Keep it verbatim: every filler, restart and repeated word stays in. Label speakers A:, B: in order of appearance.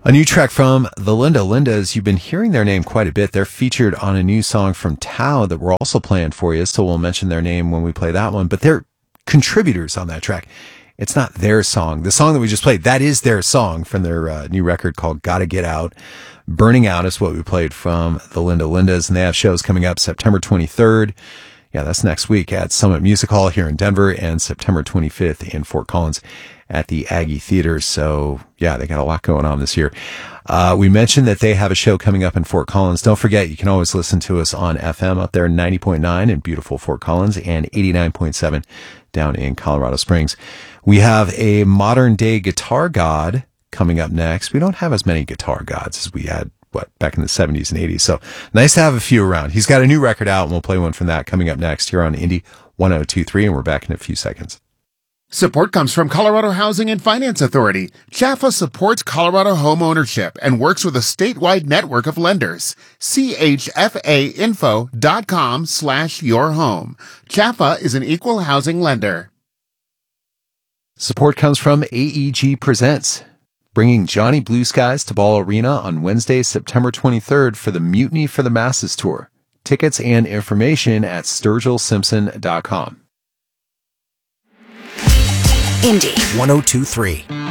A: A new track from the Linda Lindas. You've been hearing their name quite a bit. They're featured on a new song from Tao that we're also playing for you, so we'll mention their name when we play that one. But they're contributors on that track. It's not their song. The song that we just played, that is their song from their uh, new record called Gotta Get Out. Burning Out is what we played from the Linda Lindas, and they have shows coming up September twenty-third. Yeah, that's next week at Summit Music Hall here in Denver, and September twenty-fifth in Fort Collins at the Aggie Theater. So, yeah, they got a lot going on this year. Uh, we mentioned that they have a show coming up in Fort Collins. Don't forget, you can always listen to us on F M up there, ninety point nine in beautiful Fort Collins and eighty-nine point seven down in Colorado Springs. We have a modern day guitar god coming up next. We don't have as many guitar gods as we had, what, back in the seventies and eighties. So nice to have a few around. He's got a new record out, and we'll play one from that coming up next here on Indie one oh two point three, and we're back in a few seconds.
B: Support comes from Colorado Housing and Finance Authority. Chaffa supports Colorado home ownership and works with a statewide network of lenders. C H F A info dot com slash your home. Chaffa is an equal housing lender.
A: Support comes from A E G Presents, bringing Johnny Blue Skies to Ball Arena on Wednesday, September twenty-third for the Mutiny for the Masses Tour. Tickets and information at sturgill simpson dot com.
C: Indie one oh two point three.